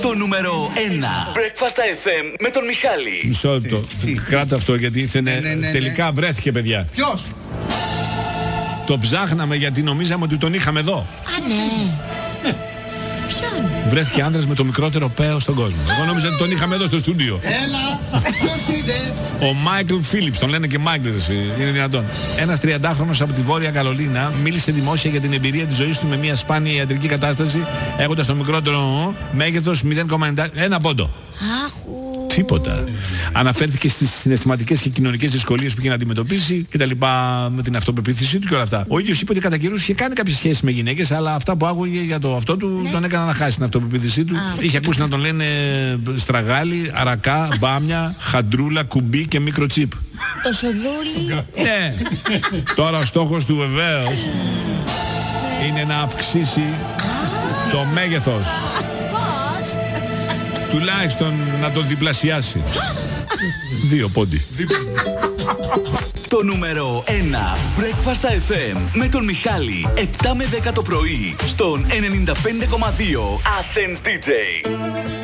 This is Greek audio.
Το νούμερο 1 Breakfast FM με τον Μιχάλη. Μισό λεπτό. Κράτα αυτό γιατί ήθελε. Τελικά βρέθηκε, παιδιά. Ποιος? Το ψάχναμε γιατί νομίζαμε ότι τον είχαμε εδώ. Α, ναι. Ποιον? Βρέθηκε άνδρας με το μικρότερο παίο στον κόσμο. Εγώ νόμιζα ότι τον είχαμε εδώ στο στούντιο. Έλα, ποιος είναι? Ο Μάικλ Φίλιπς, τον λένε και Μάικλ, είναι δυνατόν. Ένας 30χρονος από τη Βόρεια Καρολίνα μίλησε δημόσια για την εμπειρία της ζωής του με μια σπάνια ιατρική κατάσταση, έχοντας το μικρότερο μέγεθος 0,9. Ένα πόντο. Άχου. Τίποτα. Αναφέρθηκε στις συναισθηματικές και κοινωνικές δυσκολίες που είχε να αντιμετωπίσει και τα λοιπά με την αυτοπεποίθησή του και όλα αυτά. Ο ίδιος είπε ότι κατά καιρούς είχε κάνει κάποιες σχέσεις με γυναίκες, αλλά αυτά που άκουγε για το αυτό του τον έκανα να χάσει την αυτοπεποίθησή του. Είχε ακούσει να τον λένε στραγάλι, αρακά, μπάμια, χαντρούλα, κουμπί και μικροτσίπ. Το σοδούλι. Ναι. Τώρα ο στόχος του βεβαίως είναι να αυξήσει το μέγεθος. Πώς? Τουλάχιστον να τον διπλασιάσει. 2 πόντι. Το νούμερο 1 Breakfast FM με τον Μιχάλη 7 με 10 το πρωί στον 95,2 Athens DJ.